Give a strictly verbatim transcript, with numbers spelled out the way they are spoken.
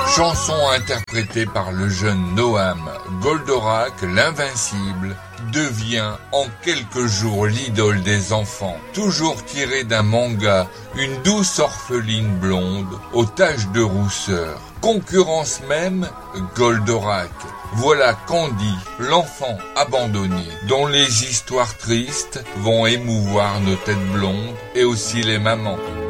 Chanson interprétée par le jeune Noam, Goldorak, l'invincible, devient en quelques jours l'idole des enfants. Toujours tirée d'un manga, une douce orpheline blonde aux taches de rousseur. Concurrence même, Goldorak. Voilà Candy, l'enfant abandonné, dont les histoires tristes vont émouvoir nos têtes blondes et aussi les mamans.